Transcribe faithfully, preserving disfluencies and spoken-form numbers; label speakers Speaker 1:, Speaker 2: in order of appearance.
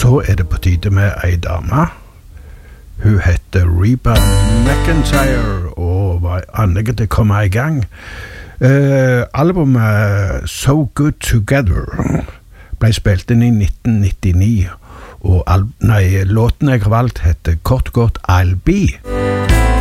Speaker 1: så er det på tide med ei dame. Hun heter Reba McEntire og var anlegget til å komme i gang. Uh, albumet So Good Together ble spilt inn i nitten nittini, og nei, låten jeg har valgt heter kort godt I'll Be.